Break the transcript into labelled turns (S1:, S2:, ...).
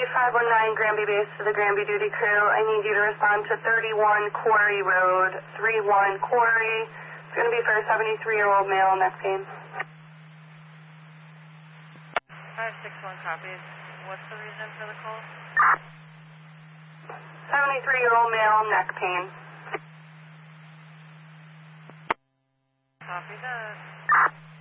S1: 519 Granby Base to the Granby Duty Crew. I need you to respond to 31 Quarry Road, 31 Quarry. It's going to be for a 73-year-old male, neck pain.
S2: 561 copies. What's the reason for the call?
S1: 73-year-old male, neck pain.
S2: Copy that.